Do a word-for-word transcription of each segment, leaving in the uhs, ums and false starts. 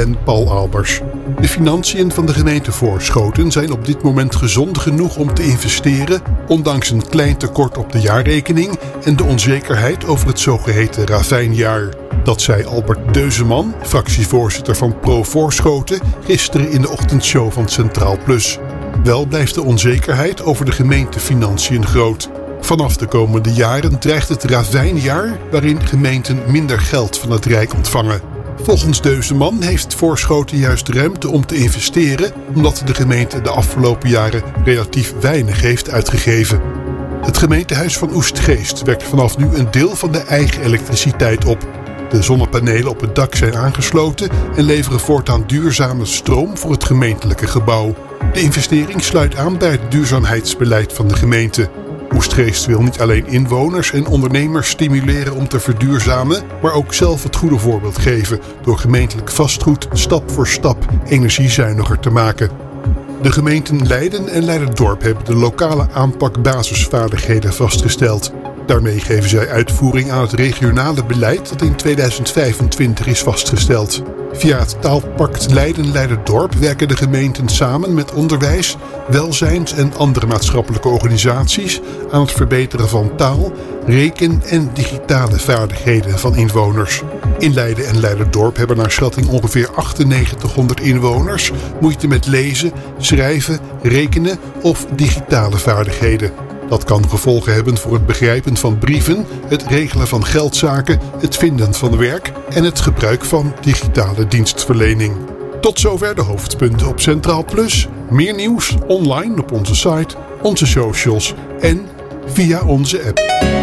Ben Paul Albers. De financiën van de gemeente Voorschoten zijn op dit moment gezond genoeg om te investeren, ondanks een klein tekort op de jaarrekening en de onzekerheid over het zogeheten ravijnjaar. Dat zei Albert Deuzeman, fractievoorzitter van Pro Voorschoten, gisteren in de ochtendshow van Centraal Plus. Wel blijft de onzekerheid over de gemeentefinanciën groot. Vanaf de komende jaren dreigt het ravijnjaar, waarin gemeenten minder geld van het Rijk ontvangen. Volgens Deuzeman heeft Voorschoten juist ruimte om te investeren, omdat de gemeente de afgelopen jaren relatief weinig heeft uitgegeven. Het gemeentehuis van Oestgeest wekt vanaf nu een deel van de eigen elektriciteit op. De zonnepanelen op het dak zijn aangesloten en leveren voortaan duurzame stroom voor het gemeentelijke gebouw. De investering sluit aan bij het duurzaamheidsbeleid van de gemeente. Oestgeest wil niet alleen inwoners en ondernemers stimuleren om te verduurzamen, maar ook zelf het goede voorbeeld geven door gemeentelijk vastgoed stap voor stap energiezuiniger te maken. De gemeenten Leiden en Leiderdorp hebben de lokale aanpak basisvaardigheden vastgesteld. Daarmee geven zij uitvoering aan het regionale beleid dat in tweeduizend vijfentwintig is vastgesteld. Via het Taalpact Leiden-Leiderdorp werken de gemeenten samen met onderwijs, welzijns- en andere maatschappelijke organisaties aan het verbeteren van taal, reken- en digitale vaardigheden van inwoners. In Leiden en Leiderdorp hebben naar schatting ongeveer achtennegentighonderd inwoners moeite met lezen, schrijven, rekenen of digitale vaardigheden. Dat kan gevolgen hebben voor het begrijpen van brieven, het regelen van geldzaken, het vinden van werk en het gebruik van digitale dienstverlening. Tot zover de hoofdpunten op Centraal Plus. Meer nieuws online op onze site, onze socials en via onze app.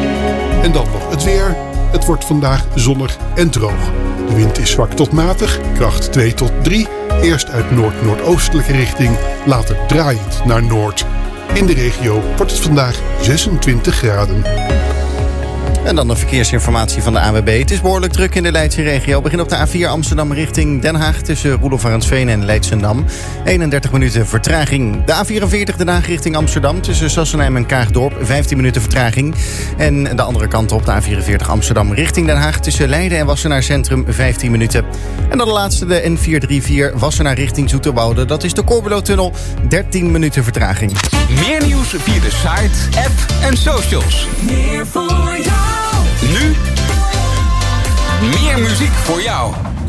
En dan nog het weer. Het wordt vandaag zonnig en droog. De wind is zwak tot matig, kracht twee tot drie. Eerst uit noord-noordoostelijke richting, later draaiend naar noord. In de regio wordt het vandaag zesentwintig graden. En dan de verkeersinformatie van de A N W B. Het is behoorlijk druk in de Leidse regio. We beginnen op de A vier Amsterdam richting Den Haag tussen Roelof Arendsveen en Leidschendam. eenendertig minuten vertraging. De A vierenveertig Den Haag richting Amsterdam tussen Sassenheim en Kaagdorp. vijftien minuten vertraging. En de andere kant op de A vierenveertig Amsterdam richting Den Haag tussen Leiden en Wassenaar Centrum vijftien minuten. En dan de laatste, de N vierhonderdvierendertig Wassenaar richting Zoeterwoude. Dat is de Corbelotunnel. dertien minuten vertraging. Meer nieuws via de site, app en socials. Meer voor jou. Nu meer muziek voor jou.